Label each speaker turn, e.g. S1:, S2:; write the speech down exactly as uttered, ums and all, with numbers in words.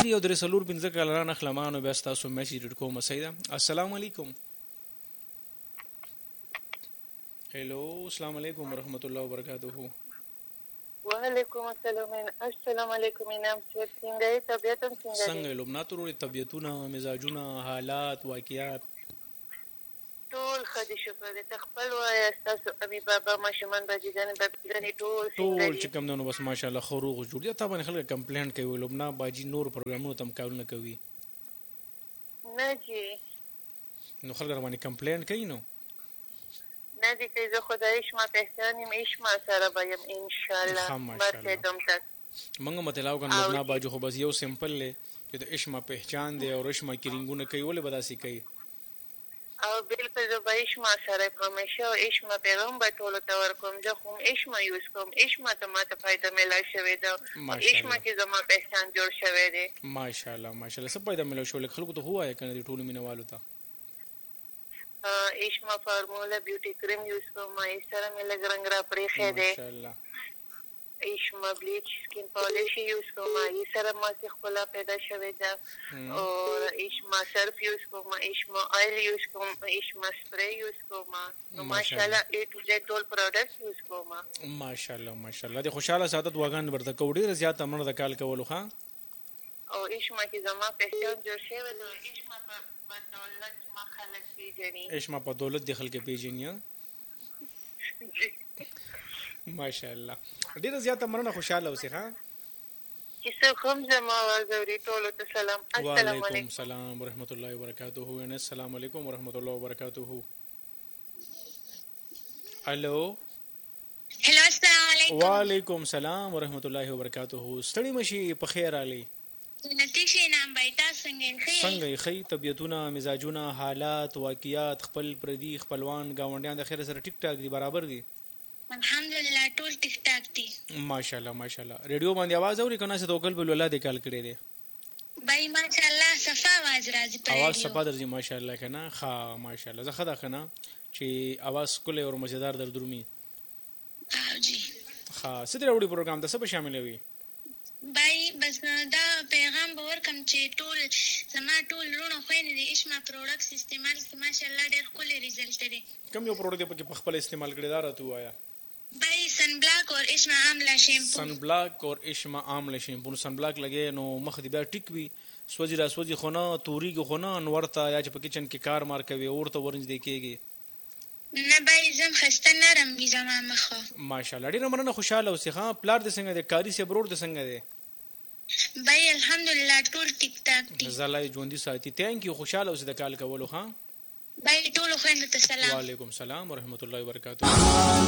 S1: یو درې څلور پنځه کاله را نخلم نو بیا ستاسو میسج ډېر کوم سیده. السلام علیکم. هلو السلام علیکم ورحمۃ اللہ وبرکاتہ.
S2: وعلیکم السلام. السلام علیکم. انعام صاحب څنګه یې؟ طبیعت هم څنګه دی؟
S1: څنګه لبنان تروري طبیعتونه مزاجونه حالات واقعیات
S2: ټول ښه دي شکر دی. ته خپل وایه ستاسو امي بابا ماشومان بچیګانې بچیګانې ټول څنګه
S1: ټول
S2: دي؟
S1: چې کوم دی نو بس ماشاءالله ښه روغ جوړ دي. تا باندې خلک کمپلینټ کوي لبنان باجي نور پروګرامونو ته هم کارونه کوي
S2: نه جي
S1: نو خلک را باندې کمپلینټ کوي نو
S2: نه دي کوي. زه خدای شما پهچان یم اشما سره به یم انشاءالله مرسېدم تک
S1: موږ متلاو کن لبنان باجو خو بس یو سمپل لی چې د اشما پہچان دی او اشما کرینګونه کوي ولې به داسې کوي
S2: او بالکل زه به اشما سره یم همیشه او اشما پیغام به ټولو ته ورکوم. زه خو اشما یوز کوم. اشما ته ماته فایده میلا شوې ده او اشما کې زما پہچان جوړ شوی دی.
S1: ماشاءالله ماشاءالله. څه فایده میلا شو لکه خلکو ته هو وایه که نه دي ټولو مینهوالو ته
S2: اشما فارمولا بیوټي کریم یوز کوم. ای سره مې لږ رنګ را پرېښی دی.
S1: ماشاءالله.
S2: اشما بلیچ سکین پالیش یوز کوم. ای سره ماسې ښکلا پیدا شوې ده او اشما سرف یوز کوم. اشما آیل یوز کوم. اشما سپری یوز کوم. نو ماشاءالله ای ټو زیډ ټول پروډکټس یوز کوم.
S1: ماشاءالله ماشاءالله. د خوشاله سعادت واغان ورته کو ډېر زیات امر د کال کولو ښا
S2: او اشما کې زما پہچان جوړ شوی ده. اشما په دولت ما خلک پیژني.
S1: اشما په دولت د خلک پیژني. ماشاءالله. ډېر زیات امرونه خوشاله اوسې ښا
S2: چې څوک هم زما आवाज اوري ټولو ته سلام. السلام
S1: وعلیکم السلام ورحمۃ اللہ وبرکاتہ. یعنی السلام علیکم ورحمۃ اللہ وبرکاتہ. الو
S3: هلو السلام علیکم.
S1: وعلیکم السلام ورحمۃ اللہ وبرکاتہ. ستړي مشي په خیر علي
S3: نتیشه نام بایتا څنګه خیر
S1: څنګه خی طبیعتونه مزاجونه حالات واقعیات خپل پردي خپلوان گاونډیان د خیر سره ټیک ټاک دي برابر دي
S3: الحمدلله ټول ټیک ټاک دي
S1: ماشاءالله ماشاءالله. ریډیو باندې आवाज اوري کنه څه توکل بل ولادت کال کړی دی
S3: بای ماشاءالله صفا आवाज راځي په
S1: आवाज صفا درځي ماشاءالله کنه ها ماشاءالله. زه خدا کنه چې आवाज کله او مزیدار در درومي
S3: او جی
S1: ها ستر وړي پروګرام د څه په شامل وي
S3: بای بس دا پیغام به ورکم چې ټول زما ټول رونو خوينې د اشما پروډکټس استعمال کې ماشاءالله ډېر ښکلی ریزلټ لري.
S1: کوم یو پروډکټ په خپل استعمال کړی دا راته وایا
S3: بای سن بلاک اور اشما آملا شیمپو.
S1: سن بلاک اور اشما آملا شیمپو. سن بلاک لګې نو مخ دی بیا ټیک وي سوځي را سوځي خونه توريږي خونه انورته یا چې په کچن کې کار مار کوي اورته ورنځ دی کېږي
S3: نه بای زم خسته نرم وي زما مخه
S1: ماشاءالله. ډېر مننه خوشاله اوسې ها. پلار د څنګه دی کاری سي برور د څنګه دی
S3: بای الحمدلله ټول ټیک ټاک دي.
S1: زلای ژوندۍ ساتي. تhank you خوشاله اوسې د کال کولو ها.
S3: بای ټول خويندو ته سلام.
S1: وعلیکم السلام ورحمۃ اللہ وبرکاتہ.